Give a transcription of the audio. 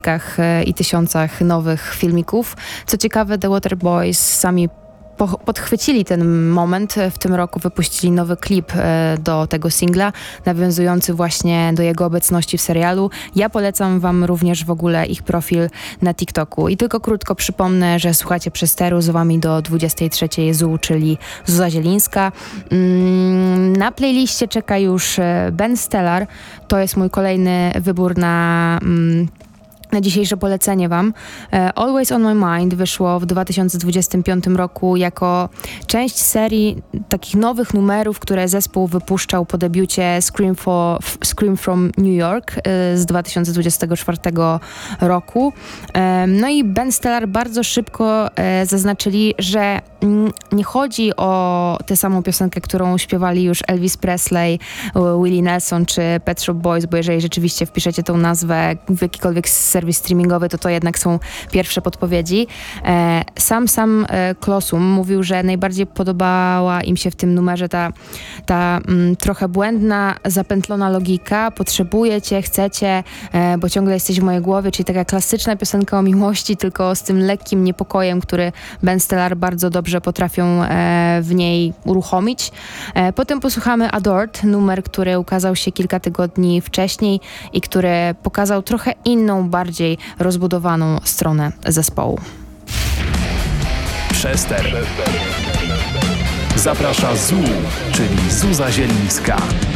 i tysiącach nowych filmików. Co ciekawe, The Waterboys sami podchwycili ten moment. W tym roku wypuścili nowy klip do tego singla, nawiązujący właśnie do jego obecności w serialu. Ja polecam wam również w ogóle ich profil na TikToku. I tylko krótko przypomnę, że słuchacie Przesteru, z wami do 23 ZU, czyli Zuza Zielińska. Na playliście czeka już Ben Stellar. To jest mój kolejny wybór na dzisiejsze polecenie wam. Always on My Mind wyszło w 2025 roku jako część serii takich nowych numerów, które zespół wypuszczał po debiucie Scream from New York z 2024 roku. No i Ben Stellar bardzo szybko zaznaczyli, że nie chodzi o tę samą piosenkę, którą śpiewali już Elvis Presley, Willie Nelson czy Pet Shop Boys, bo jeżeli rzeczywiście wpiszecie tą nazwę w jakikolwiek serwis streamingowy, to jednak są pierwsze podpowiedzi. Sam Klossum mówił, że najbardziej podobała im się w tym numerze ta trochę błędna, zapętlona logika. Potrzebujecie, chcecie, bo ciągle jesteś w mojej głowie, czyli taka klasyczna piosenka o miłości, tylko z tym lekkim niepokojem, który Ben Stellar bardzo dobrze potrafią w niej uruchomić. Potem posłuchamy Adored, numer, który ukazał się kilka tygodni wcześniej i który pokazał trochę inną, bardziej rozbudowaną stronę zespołu. Przester. Zaprasza ZU, czyli Zuza Zielińska.